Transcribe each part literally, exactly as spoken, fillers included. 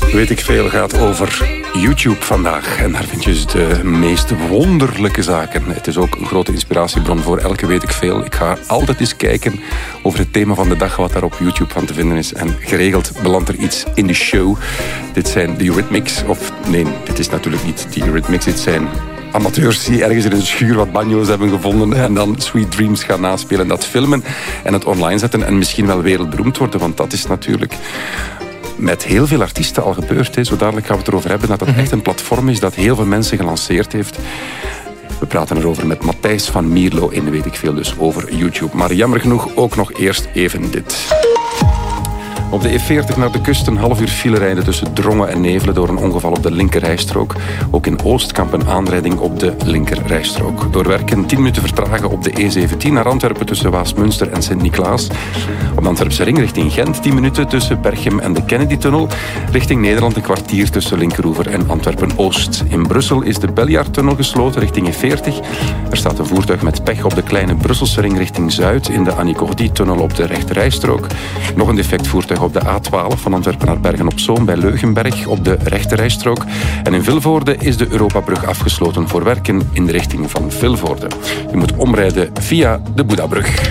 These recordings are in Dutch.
Weet ik veel gaat over YouTube vandaag. En daar vind je dus de meest wonderlijke zaken. Het is ook een grote inspiratiebron voor elke Weet ik veel. Ik ga altijd eens kijken over het thema van de dag, wat daar op YouTube van te vinden is. En geregeld belandt er iets in de show. Dit zijn de Eurythmics. Of nee, dit is natuurlijk niet de Eurythmics. Dit zijn amateurs die ergens in een schuur wat banjo's hebben gevonden. Ja. En dan Sweet Dreams gaan naspelen, dat filmen en het online zetten. En misschien wel wereldberoemd worden, want dat is natuurlijk met heel veel artiesten al gebeurd. Hè. Zo dadelijk gaan we het erover hebben dat het echt een platform is dat heel veel mensen gelanceerd heeft. We praten erover met Matthijs van Mierlo in Weet ik veel, dus over YouTube. Maar jammer genoeg ook nog eerst even dit. Op de E veertig naar de kust een half uur file rijden tussen Drongen en Nevelen door een ongeval op de linkerrijstrook. Ook in Oostkamp een aanrijding op de linkerrijstrook. Door werken tien minuten vertragen op de E zeventien naar Antwerpen tussen Waasmunster en Sint-Niklaas. Op de Antwerpse ring richting Gent tien minuten tussen Berchem en de Kennedy-tunnel. Richting Nederland een kwartier tussen Linkeroever en Antwerpen-Oost. In Brussel is de Beljaardtunnel gesloten richting E veertig. Er staat een voertuig met pech op de kleine Brusselse ring richting Zuid in de Annie Cordy-tunnel op de rechterrijstrook. Nog een defect voertuig op de A twaalf van Antwerpen naar Bergen-op-Zoom bij Leugenberg op de rechterrijstrook. En in Vilvoorde is de Europabrug afgesloten voor werken in de richting van Vilvoorde. Je moet omrijden via de Boedabrug.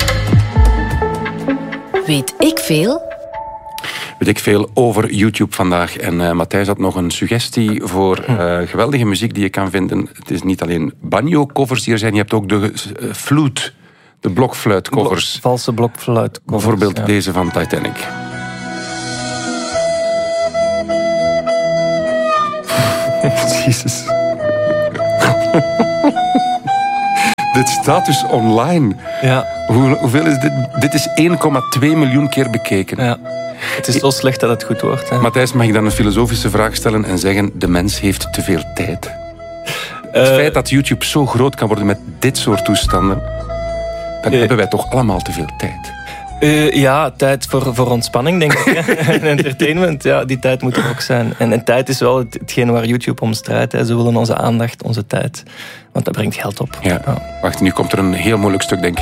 Weet ik veel? Weet ik veel over YouTube vandaag. En uh, Matthijs had nog een suggestie voor uh, geweldige muziek die je kan vinden. Het is niet alleen banjo-covers die er zijn, je hebt ook de uh, flute, de blokfluitcovers. Blok, valse blokfluitcovers. Bijvoorbeeld ja. deze van Titanic. Jezus. Dit staat dus online. Ja. Hoe, hoeveel is dit? Dit is één komma twee miljoen keer bekeken. Ja. Het is zo slecht dat het goed wordt. Hè. Matthijs, mag ik dan een filosofische vraag stellen en zeggen: de mens heeft te veel tijd? Het Uh, feit dat YouTube zo groot kan worden met dit soort toestanden, dan uh, hebben wij toch allemaal te veel tijd? Uh, ja, tijd voor, voor ontspanning, denk ik. En entertainment, ja, die tijd moet er ook zijn. En, en tijd is wel het, hetgeen waar YouTube om strijdt. Hè. Ze willen onze aandacht, onze tijd. Want dat brengt geld op. Ja. Ja. Wacht, nu komt er een heel moeilijk stuk, denk ik.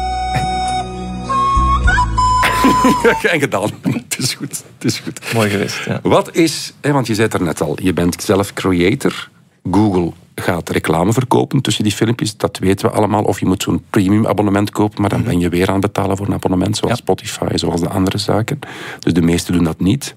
En gedaan. Het is goed. Het is goed. Mooi geweest, ja. Wat is, want je zei het er net al, je bent zelf creator. Google gaat reclame verkopen tussen die filmpjes. Dat weten we allemaal. Of je moet zo'n premium abonnement kopen, maar dan ben je weer aan het betalen voor een abonnement, zoals ja. Spotify, zoals de andere zaken. Dus de meesten doen dat niet.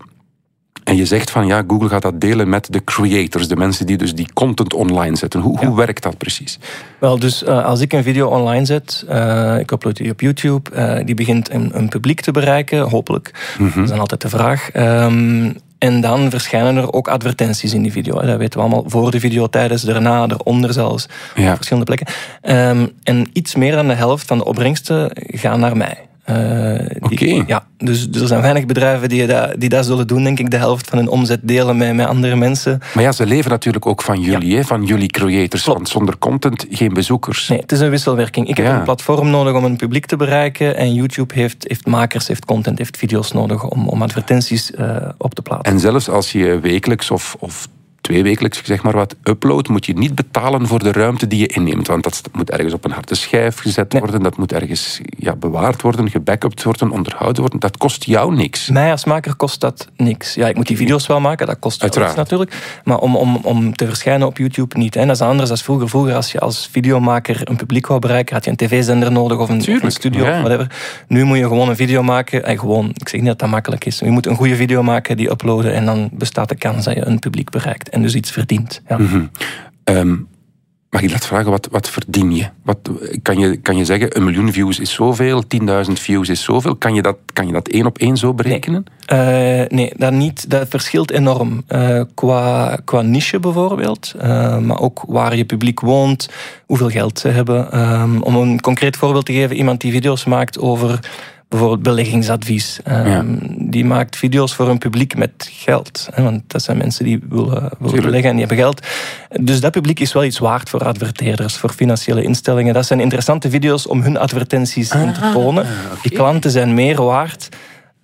En je zegt van ja, Google gaat dat delen met de creators, de mensen die dus die content online zetten. Hoe, ja. hoe werkt dat precies? Wel, dus uh, als ik een video online zet, uh, ik upload die op YouTube, uh, die begint een, een publiek te bereiken, hopelijk. Mm-hmm. Dat is dan altijd de vraag. Um, En dan verschijnen er ook advertenties in die video. Dat weten we allemaal. Voor de video, tijdens, daarna, eronder zelfs. Ja. Op verschillende plekken. Um, en iets meer dan de helft van de opbrengsten gaan naar mij. Uh, Oké. Okay. Ja, dus, dus er zijn weinig bedrijven die dat, die dat zullen doen, denk ik. De helft van hun omzet delen met, met andere mensen. Maar ja, ze leven natuurlijk ook van jullie, ja. hè, van jullie creators. Klopt. Want zonder content geen bezoekers. Nee, het is een wisselwerking. Ik heb ja. een platform nodig om een publiek te bereiken. En YouTube heeft, heeft makers, heeft content, heeft video's nodig om, om advertenties uh, op te plaatsen. En zelfs als je wekelijks of, of twee wekelijks zeg maar wat upload, moet je niet betalen voor de ruimte die je inneemt. Want dat moet ergens op een harde schijf gezet worden. Nee. Dat moet ergens ja, bewaard worden, gebackupt worden, onderhouden worden. Dat kost jou niks. Mij als maker kost dat niks. Ja, ik moet die video's wel maken, dat kost wel iets natuurlijk. Maar om, om, om te verschijnen op YouTube niet. Hè. Dat is anders dan vroeger. Vroeger, als je als videomaker een publiek wou bereiken, had je een tv-zender nodig of een, of een studio ja. of whatever. Nu moet je gewoon een video maken. En gewoon, ik zeg niet dat dat makkelijk is. Je moet een goede video maken, die uploaden en dan bestaat de kans dat je een publiek bereikt. En dus iets verdient. Ja. Mm-hmm. Um, mag ik dat vragen? Wat, wat verdien je? Wat, kan je? Kan je zeggen, een miljoen views is zoveel, tienduizend views is zoveel? Kan je dat, kan je dat één op één zo berekenen? Nee, uh, nee dat niet. Dat verschilt enorm. Uh, qua, qua niche bijvoorbeeld, uh, maar ook waar je publiek woont, hoeveel geld ze hebben. Um, om een concreet voorbeeld te geven, iemand die video's maakt over bijvoorbeeld beleggingsadvies. Um, ja. Die maakt video's voor een publiek met geld. Hè, want dat zijn mensen die willen, willen beleggen en die hebben geld. Dus dat publiek is wel iets waard voor adverteerders, voor financiële instellingen. Dat zijn interessante video's om hun advertenties ah, in te tonen. Ah, okay. Die klanten zijn meer waard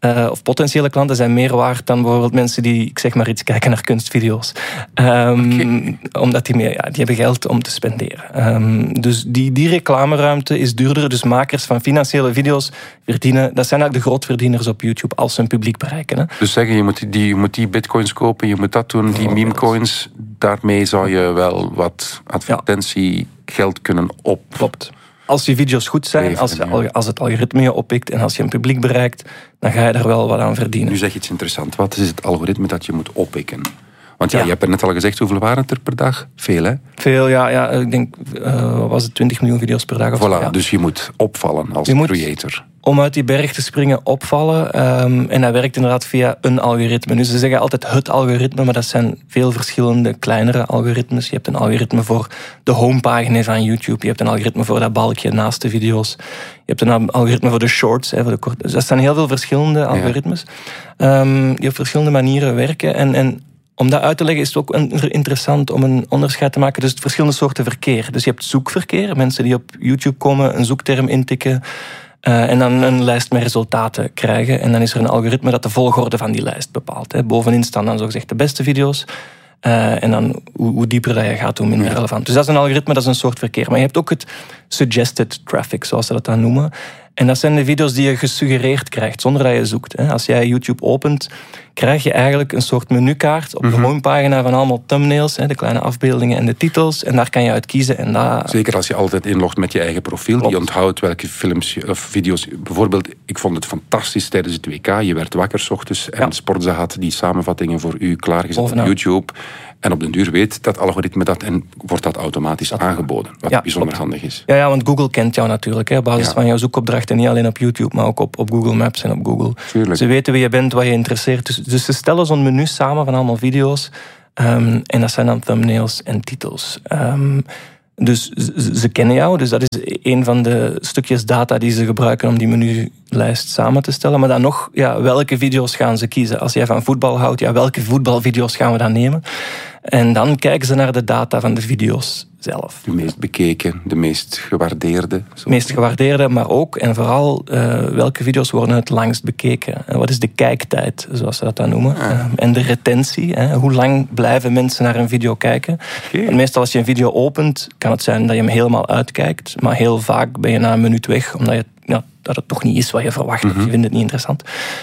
uh, of potentiële klanten zijn meer waard dan bijvoorbeeld mensen die, ik zeg maar iets, kijken naar kunstvideo's. Um, okay. Omdat die, meer, ja, die hebben geld om te spenderen. Um, dus die, die reclameruimte is duurder. Dus makers van financiële video's verdienen, dat zijn eigenlijk de grootverdieners op YouTube als ze een publiek bereiken. Hè. Dus zeggen, je moet die, je moet die bitcoins kopen, je moet dat doen, die memecoins, daarmee zou je wel wat advertentiegeld kunnen op... Klopt. Als je video's goed zijn, als, je, als het algoritme je oppikt en als je een publiek bereikt, dan ga je daar wel wat aan verdienen. Nu zeg je iets interessants. Wat is het algoritme dat je moet oppikken? Want ja, ja. je hebt er net al gezegd, hoeveel waren het er per dag? Veel, hè? Veel, ja. ja ik denk, uh, was het twintig miljoen video's per dag? Of voilà, zo, ja. Dus je moet opvallen als je creator. Moet, om uit die berg te springen, opvallen. Um, en dat werkt inderdaad via een algoritme. Dus ze zeggen altijd het algoritme, maar dat zijn veel verschillende kleinere algoritmes. Je hebt een algoritme voor de homepagina van YouTube. Je hebt een algoritme voor dat balkje naast de video's. Je hebt een algoritme voor de shorts. Hè, voor de korte. Dus dat zijn heel veel verschillende algoritmes. Ja. Um, die op verschillende manieren werken. En... en om dat uit te leggen is het ook interessant om een onderscheid te maken tussen verschillende soorten verkeer. Dus je hebt zoekverkeer, mensen die op YouTube komen, een zoekterm intikken uh, en dan een lijst met resultaten krijgen. En dan is er een algoritme dat de volgorde van die lijst bepaalt. Hè. Bovenin staan dan zogezegd de beste video's. Uh, en dan hoe, hoe dieper dat je gaat, hoe minder ja. relevant. Dus dat is een algoritme, dat is een soort verkeer. Maar je hebt ook het suggested traffic, zoals ze dat dan noemen. En dat zijn de video's die je gesuggereerd krijgt, zonder dat je zoekt. Als jij YouTube opent, krijg je eigenlijk een soort menukaart op de mm-hmm. homepagina van allemaal thumbnails, de kleine afbeeldingen en de titels. En daar kan je uit kiezen. En dat... Zeker als je altijd inlogt met je eigen profiel. Klopt. Die onthoudt welke films of video's... Bijvoorbeeld, ik vond het fantastisch tijdens het W K. Je werd wakker 's ochtends en ja. Sportza had die samenvattingen voor u klaargezet op YouTube. En op den duur weet dat algoritme dat en wordt dat automatisch dat aangeboden. Wat ja, bijzonder klopt. handig is. Ja, ja, want Google kent jou natuurlijk. Hè, op basis ja. van jouw zoekopdrachten. Niet alleen op YouTube, maar ook op, op Google Maps en op Google. Tuurlijk. Ze weten wie je bent, wat je interesseert. Dus, dus ze stellen zo'n menu samen van allemaal video's. Um, en dat zijn dan thumbnails en titels. Um, dus ze, ze kennen jou. Dus dat is een van de stukjes data die ze gebruiken om die menulijst samen te stellen. Maar dan nog, ja, welke video's gaan ze kiezen? Als jij van voetbal houdt, ja, welke voetbalvideo's gaan we dan nemen? En dan kijken ze naar de data van de video's zelf. De meest bekeken, de meest gewaardeerde. De meest gewaardeerde, maar ook en vooral uh, welke video's worden het langst bekeken. En wat is de kijktijd, zoals ze dat dan noemen. Ah. Uh, en de retentie, hè, hoe lang blijven mensen naar een video kijken. Okay. En meestal als je een video opent, kan het zijn dat je hem helemaal uitkijkt. Maar heel vaak ben je na een minuut weg, omdat je, ja, dat het toch niet is wat je verwacht. Mm-hmm. Of je vindt het niet interessant.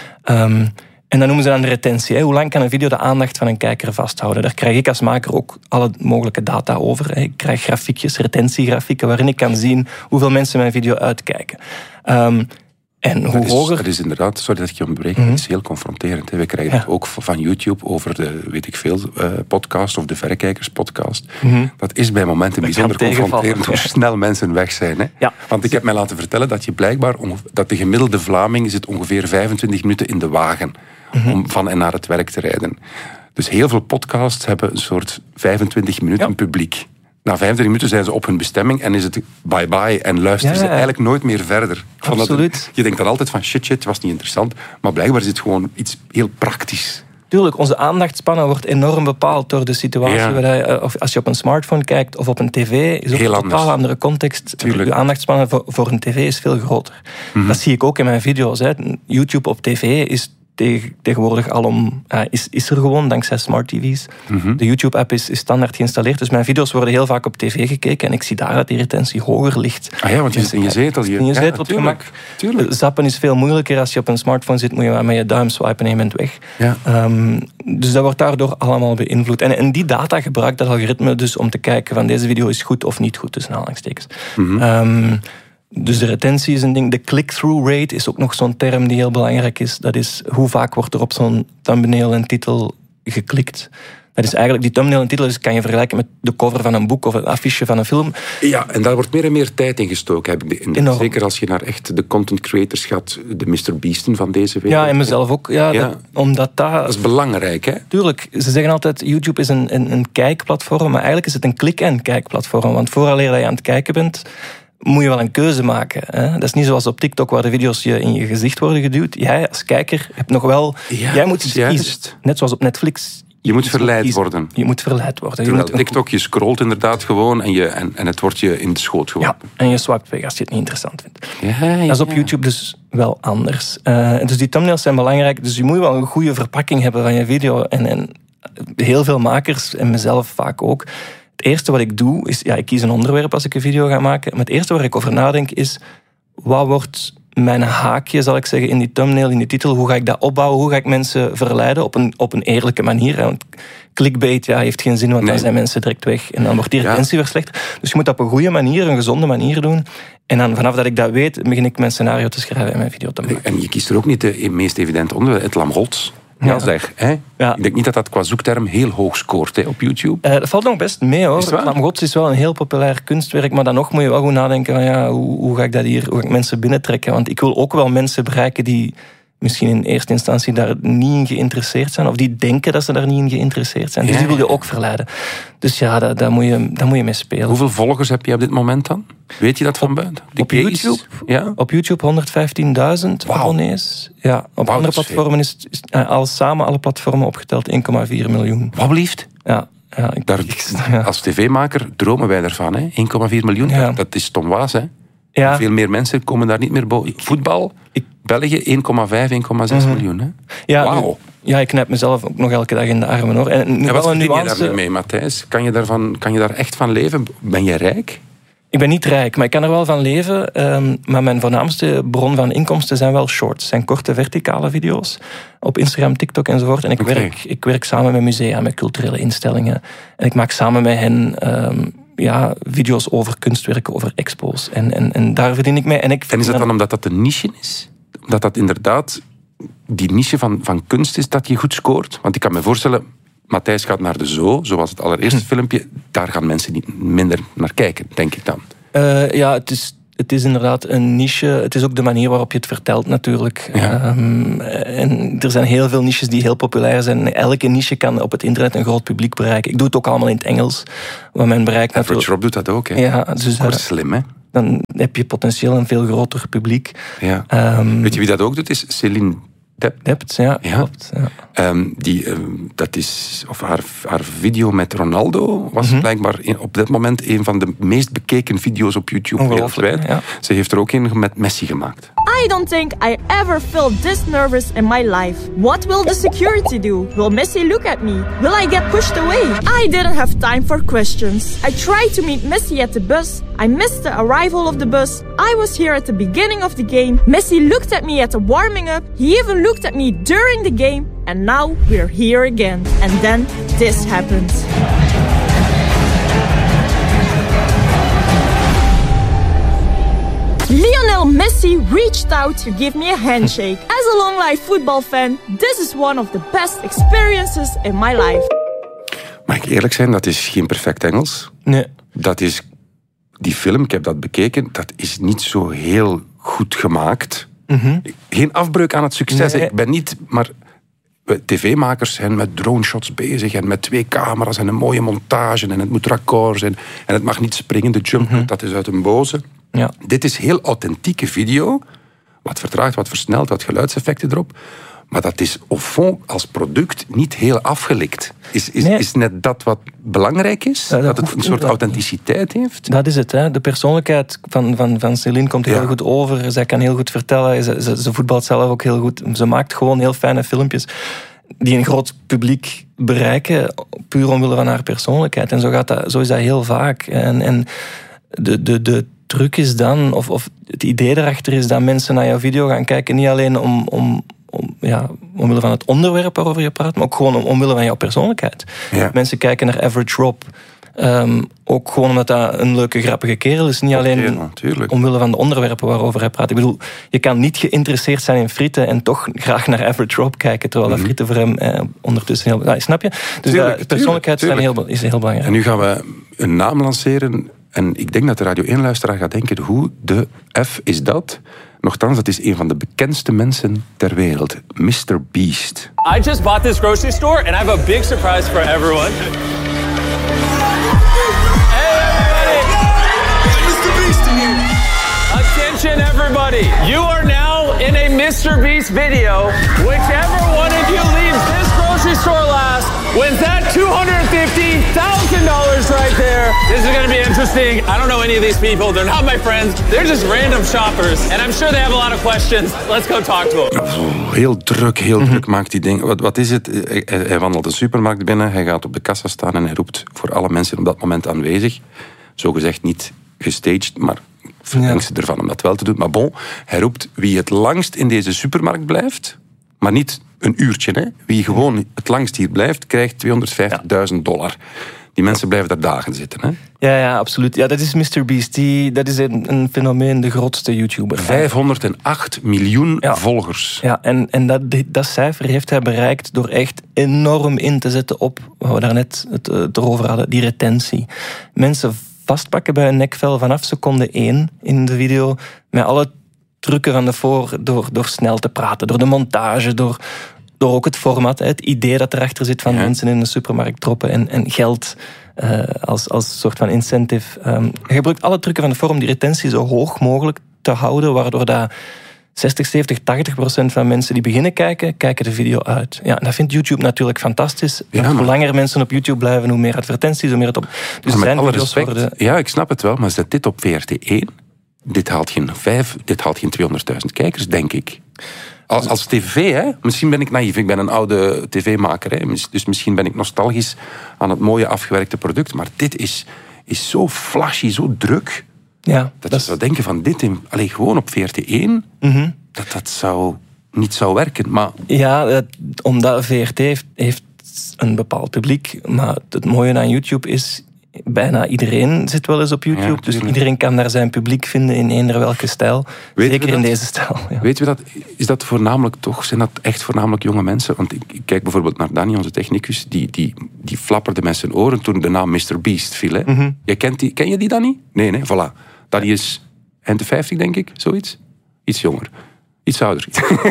Um, En dan noemen ze dan de retentie. Hè. Hoe lang kan een video de aandacht van een kijker vasthouden? Daar krijg ik als maker ook alle mogelijke data over. Ik krijg grafiekjes, retentiegrafieken, waarin ik kan zien hoeveel mensen mijn video uitkijken. Um, en hoe dat is, hoger... Dat is inderdaad, sorry dat ik je ontbreek, mm-hmm. dat is heel confronterend. Hè. We krijgen ja. het ook van YouTube over de, weet ik veel, uh, podcast of de Verrekijkerspodcast. Mm-hmm. Dat is bij momenten bijzonder confronterend hoe snel mensen weg zijn. Hè. Ja. Want ik heb mij laten vertellen dat je blijkbaar, dat de gemiddelde Vlaming zit ongeveer vijfentwintig minuten in de wagen. Mm-hmm. Om van en naar het werk te rijden. Dus heel veel podcasts hebben een soort vijfentwintig minuten ja. publiek. Na vijfentwintig minuten zijn ze op hun bestemming en is het bye-bye en luisteren ja, ja. ze eigenlijk nooit meer verder. Absoluut. Dat, je denkt dan altijd van shit, shit, het was niet interessant. Maar blijkbaar is het gewoon iets heel praktisch. Tuurlijk, onze aandachtspannen wordt enorm bepaald door de situatie. Ja. Waar je, of als je op een smartphone kijkt of op een tv, is ook heel een totaal andere context. Tuurlijk. De aandachtspannen voor, voor een tv is veel groter. Mm-hmm. Dat zie ik ook in mijn video's. Hè. YouTube op tv is tegenwoordig alom, uh, is, is er gewoon dankzij smart tv's. Mm-hmm. De YouTube-app is, is standaard geïnstalleerd, dus mijn video's worden heel vaak op tv gekeken en ik zie daar dat die retentie hoger ligt. Ah ja, want je zit in je zetel. Je, in je zetel ja, op gemak. Tuurlijk. Zappen is veel moeilijker. Als je op een smartphone zit, moet je maar met je duim swipen en je bent weg. Ja. Um, dus dat wordt daardoor allemaal beïnvloed. En, en die data gebruikt dat algoritme dus om te kijken van deze video is goed of niet goed, tussen aanhalingstekens. Mm-hmm. Um, Dus de retentie is een ding. De click-through rate is ook nog zo'n term die heel belangrijk is. Dat is hoe vaak wordt er op zo'n thumbnail en titel geklikt. Dat is eigenlijk, die thumbnail en titel dus kan je vergelijken met de cover van een boek of een affiche van een film. Ja, en daar wordt meer en meer tijd in gestoken, heb ik de indruk. Zeker als je naar echt de content creators gaat, de mister Beasten van deze wereld. Ja, en mezelf ook. Ja, ja. Dat, omdat dat, dat is belangrijk, hè? Tuurlijk. Ze zeggen altijd, YouTube is een, een, een kijkplatform, maar eigenlijk is het een klik- en kijkplatform. Want vooraleer dat je aan het kijken bent, moet je wel een keuze maken. Hè? Dat is niet zoals op TikTok, waar de video's je in je gezicht worden geduwd. Jij als kijker hebt nog wel... Ja, jij moet iets kiezen. Net zoals op Netflix. Je moet verleid worden. Je moet verleid worden. Terwijl je moet TikTok, je scrolt inderdaad gewoon en, je, en, en het wordt je in de schoot geworpen. Ja, en je swipt weg als je het niet interessant vindt. Ja, ja. Dat is op YouTube dus wel anders. Uh, dus die thumbnails zijn belangrijk. Dus je moet wel een goede verpakking hebben van je video. En, en heel veel makers, en mezelf vaak ook. Het eerste wat ik doe, is... Ja, ik kies een onderwerp als ik een video ga maken. Maar het eerste waar ik over nadenk is... Wat wordt mijn haakje, zal ik zeggen, in die thumbnail, in die titel? Hoe ga ik dat opbouwen? Hoe ga ik mensen verleiden op een, op een eerlijke manier? Want clickbait ja, heeft geen zin, want nee. dan zijn mensen direct weg. En dan wordt die retentie ja. verslechterd. Dus je moet dat op een goede manier, een gezonde manier doen. En dan vanaf dat ik dat weet, begin ik mijn scenario te schrijven en mijn video te maken. En je kiest er ook niet de meest evidente onderwerp, het lam Gods. Ja, zeg. Hè? Ja. Ik denk niet dat dat qua zoekterm heel hoog scoort hè, op YouTube. Uh, dat valt nog best mee hoor. Het Lam Gods is wel een heel populair kunstwerk, maar dan nog moet je wel goed nadenken van ja, hoe, hoe ga ik dat hier, hoe ga ik mensen binnentrekken? Want ik wil ook wel mensen bereiken die misschien in eerste instantie daar niet in geïnteresseerd zijn, of die denken dat ze daar niet in geïnteresseerd zijn. Dus ja. die wil je ook verleiden. Dus ja, daar, daar, moet je, daar moet je mee spelen. Hoeveel volgers heb je op dit moment dan? Weet je dat van buiten? Op YouTube? Ja? Op YouTube honderdvijftienduizend wow. abonnees. Ja, op wow, andere platformen is, is uh, al samen alle platformen opgeteld één komma vier miljoen. Wat blieft? Ja. Ja, ik, daar, ja. Als tv-maker dromen wij daarvan. Hè? één komma vier miljoen, ja. dat is Tom Waas. Hè? Ja. Veel meer mensen komen daar niet meer boven. Voetbal, ik, België één komma vijf, één komma zes mm-hmm. miljoen. Hè? Ja, wow. Ja, ik knijp mezelf ook nog elke dag in de armen. Hoor. En, en wat verdien nuance... je daar nu mee, Matthijs? Kan je, daarvan, kan je daar echt van leven? Ben je rijk? Ik ben niet rijk, maar ik kan er wel van leven. Um, maar mijn voornaamste bron van inkomsten zijn wel shorts. zijn korte verticale video's op Instagram, TikTok enzovoort. En ik, okay. werk, ik werk samen met musea, met culturele instellingen. En ik maak samen met hen... Um, ja, video's over kunstwerken, over expo's. En, en, en daar verdien ik mee. En, ik en is dat dan omdat dat een niche is? Omdat dat inderdaad die niche van, van kunst is dat je goed scoort? Want ik kan me voorstellen, Matthijs gaat naar de zoo, zoals het allereerste hm. filmpje. Daar gaan mensen niet minder naar kijken, denk ik dan. Uh, ja, het is... Het is inderdaad een niche. Het is ook de manier waarop je het vertelt natuurlijk. Ja. Um, en er zijn heel veel niches die heel populair zijn. Elke niche kan op het internet een groot publiek bereiken. Ik doe het ook allemaal in het Engels. Waar men bereikt Average natuurlijk... Rob doet dat ook. Hè? Ja, dus dat is slim, hè? Dan heb je potentieel een veel groter publiek. Ja. Um, Weet je wie dat ook doet? Is Céline Dept. Dept, ja. ja. Klopt, ja. Um, die, um, dat is, of haar, haar video met Ronaldo was mm-hmm. blijkbaar in, op dit moment een van de meest bekeken video's op YouTube wereldwijd. Ja. Ze heeft er ook een met Messi gemaakt. I don't think I ever felt this nervous in my life. What will the security do? Will Messi look at me? Will I get pushed away? I didn't have time for questions. I tried to meet Messi at the bus. I missed the arrival of the bus. I was here at the beginning of the game. Messi looked at me at the warming up. He even looked at me during the game. And now we're here again. And then this happened. Lionel Messi reached out to give me a handshake. As a long-life football fan, this is one of the best experiences in my life. Mag ik eerlijk zijn, dat is geen perfect Engels. Nee. Dat is... Die film, ik heb dat bekeken, dat is niet zo heel goed gemaakt. Mm-hmm. Geen afbreuk aan het succes. Nee. Ik ben niet... Maar tv-makers zijn met drone-shots bezig en met twee camera's en een mooie montage en het moet raccord zijn en het mag niet springen, de jump mm-hmm. dat is uit een boze. Ja. Dit is heel authentieke video, wat vertraagd, wat versneld, wat geluidseffecten erop. Maar dat is au fond als product niet heel afgelikt. Is, is, nee. is net dat wat belangrijk is? Ja, dat, dat het een soort authenticiteit heeft? Dat is het. Hè. De persoonlijkheid van, van, van Céline komt heel ja. goed over. Zij kan heel goed vertellen. Ze, ze, ze voetbalt zelf ook heel goed. Ze maakt gewoon heel fijne filmpjes die een groot publiek bereiken, puur omwille van haar persoonlijkheid. En zo, gaat dat, zo is dat heel vaak. En, en de... de, de truc is dan, of, of het idee erachter is dat mensen naar jouw video gaan kijken, niet alleen om, om, om, ja, omwille van het onderwerp waarover je praat, maar ook gewoon om, omwille van jouw persoonlijkheid. Ja. Mensen kijken naar Average Rob, um, ook gewoon omdat dat een leuke, grappige kerel is. Niet alleen okay, omwille van de onderwerpen waarover hij praat. Ik bedoel, je kan niet geïnteresseerd zijn in frieten en toch graag naar Average Rob kijken, terwijl mm-hmm. dat frieten voor hem eh, ondertussen heel... Nou, snap je? Dus tuurlijk, de persoonlijkheid tuurlijk, tuurlijk. Is, heel, is heel belangrijk. En nu gaan we een naam lanceren. En ik denk dat de Radio één-luisteraar gaat denken, hoe de F is dat? Nochtans, dat is een van de bekendste mensen ter wereld. mister Beast. I just bought this grocery store and I have a big surprise for everyone. Hey everybody! mister Beast in here. Attention everybody. You are now in a mister Beast video. Whichever one of you leaves this grocery store last wins fifty thousand dollars right there. This is going to be interesting. I don't know any of these people. They're not my friends. They're just random shoppers. And I'm sure they have a lot of questions. Let's go talk to them. Oh, heel druk, heel mm-hmm. druk maakt die ding. Wat, wat is het? Hij, hij wandelt een supermarkt binnen. Hij gaat op de kassa staan en hij roept voor alle mensen op dat moment aanwezig. Zogezegd niet gestaged, maar verdenkt ze ervan om dat wel te doen. Maar bon, hij roept wie het langst in deze supermarkt blijft, maar niet een uurtje. Hè. Wie gewoon het langst hier blijft, krijgt tweehonderdvijftigduizend dollar. Die mensen blijven daar dagen zitten. Hè? Ja, ja, absoluut. Ja, dat is mister Beast. Die, dat is een, een fenomeen, de grootste YouTuber. vijfhonderdacht miljoen ja. volgers. Ja, en, en dat, dat cijfer heeft hij bereikt door echt enorm in te zetten op, wat we daarnet het, het erover hadden, die retentie. Mensen vastpakken bij een nekvel vanaf seconde één in de video, met alle trucken van de voor, door, door snel te praten, door de montage, door, door ook het format, het idee dat erachter zit van ja. mensen in de supermarkt droppen en, en geld uh, als, als soort van incentive. Um, je gebruikt alle trucken van de vorm die retentie zo hoog mogelijk te houden, waardoor dat zestig, zeventig, tachtig procent van mensen die beginnen kijken, kijken de video uit. Ja, dat vindt YouTube natuurlijk fantastisch. Ja, maar hoe langer mensen op YouTube blijven, hoe meer advertenties, hoe meer het op... Dus met alle respect, de... ja, ik snap het wel, maar zet dit op V R T één, dit haalt geen vijf, dit haalt geen tweehonderdduizend kijkers, denk ik. Als, als tv, hè? Misschien ben ik naïef, ik ben een oude tv-maker, hè? Dus misschien ben ik nostalgisch aan het mooie afgewerkte product, maar dit is, is zo flashy, zo druk... Ja, dat, dat je zou denken van dit, in, allee, gewoon op V R T één, mm-hmm. dat dat zou, niet zou werken. Maar... Ja, dat, omdat V R T heeft, heeft een bepaald publiek, maar het mooie aan YouTube is, bijna iedereen zit wel eens op YouTube, ja, dus iedereen kan daar zijn publiek vinden in eender welke stijl. Weet Zeker in deze stijl. Ja. Weet je dat, is dat voornamelijk toch, zijn dat echt voornamelijk jonge mensen? Want ik, ik kijk bijvoorbeeld naar Danny, onze technicus, die, die, die flapperde met zijn oren toen de naam mister Beast viel. Hè? Mm-hmm. Jij kent die, ken je die, Danny? Nee, nee, voilà. Danny is eind de vijftig, denk ik, zoiets. Iets jonger. Iets ouder.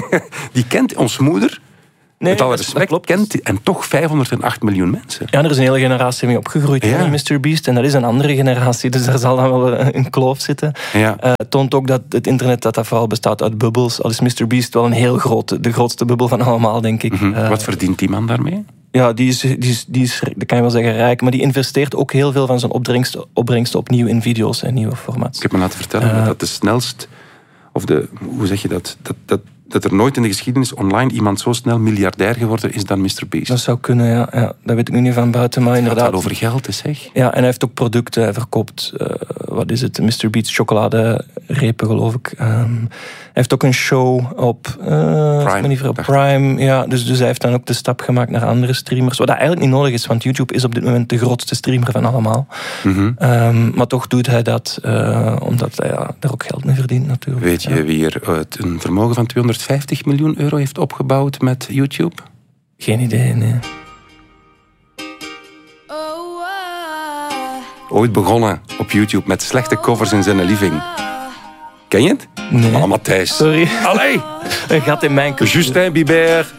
Die kent ons moeder. Nee, met alle respect, klopt. Kent en toch vijfhonderdacht miljoen mensen. Ja, er is een hele generatie mee opgegroeid, ja. mister Beast. En dat is een andere generatie, dus daar zal dan wel een kloof zitten. Ja. Uh, het toont ook dat het internet dat dat vooral bestaat uit bubbels. Al is mister Beast wel een heel grote, de grootste bubbel van allemaal, denk ik. Mm-hmm. Uh, Wat verdient die man daarmee? Ja, die is, die, is, die is, dat kan je wel zeggen, rijk. Maar die investeert ook heel veel van zijn opbrengsten, opbrengsten opnieuw in video's en nieuwe formats. Ik heb me laten vertellen uh, dat dat de snelst... Of de... Hoe zeg je dat? Dat... dat dat er nooit in de geschiedenis online iemand zo snel miljardair geworden is dan mister Beast. Dat zou kunnen, ja. ja. Dat weet ik nu niet van buiten, maar inderdaad... Het gaat over geld, is zeg. Ja, en hij heeft ook producten. Hij verkoopt, uh, wat is het, mister Beast chocoladerepen, geloof ik. Um, hij heeft ook een show op uh, Prime. Niet op Prime. Ja, dus, dus hij heeft dan ook de stap gemaakt naar andere streamers. Wat dat eigenlijk niet nodig is, want YouTube is op dit moment de grootste streamer van allemaal. Mm-hmm. Um, maar toch doet hij dat, uh, omdat hij ja, daar ook geld mee verdient, natuurlijk. Weet je ja. wie er uh, een vermogen van tweehonderdvijftig miljoen euro heeft opgebouwd met YouTube? Geen idee, nee. Ooit begonnen op YouTube met slechte covers in zijn living. Ken je het? Nee. Ah, Matthijs. Sorry. Allee! Een gat in mijn cultuur. Justin Bieber,